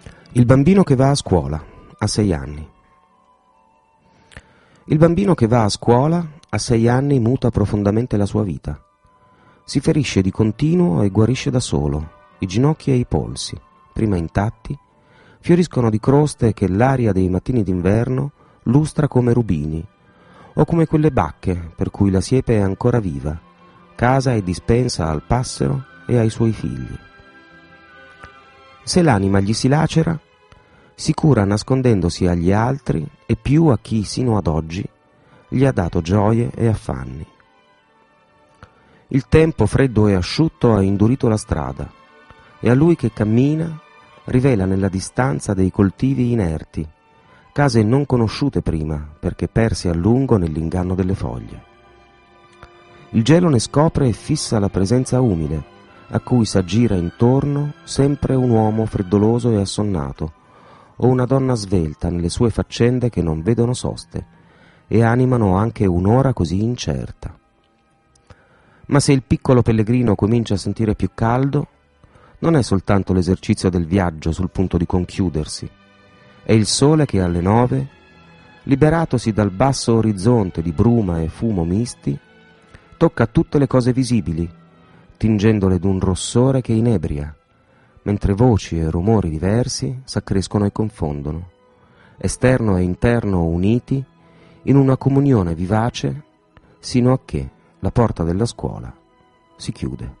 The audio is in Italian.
Il bambino che va a scuola, a 6 anni. Il bambino che va a scuola, a 6 anni, muta profondamente la sua vita. Si ferisce di continuo e guarisce da solo. I ginocchi e i polsi, prima intatti, fioriscono di croste che l'aria dei mattini d'inverno lustra come rubini, o come quelle bacche per cui la siepe è ancora viva, casa e dispensa al passero e ai suoi figli. Se l'anima gli si lacera, si cura nascondendosi agli altri e più a chi sino ad oggi gli ha dato gioie e affanni. Il tempo freddo e asciutto ha indurito la strada e a lui che cammina rivela nella distanza dei coltivi inerti, case non conosciute prima perché perse a lungo nell'inganno delle foglie. Il gelo ne scopre e fissa la presenza umile, a cui s'aggira intorno sempre un uomo freddoloso e assonnato, o una donna svelta nelle sue faccende che non vedono soste e animano anche un'ora così incerta. Ma se il piccolo pellegrino comincia a sentire più caldo, non è soltanto l'esercizio del viaggio sul punto di conchiudersi, è il sole che alle 9, liberatosi dal basso orizzonte di bruma e fumo misti, tocca tutte le cose visibili, tingendole d'un rossore che inebria, mentre voci e rumori diversi s'accrescono e confondono, esterno e interno uniti in una comunione vivace, sino a che la porta della scuola si chiude.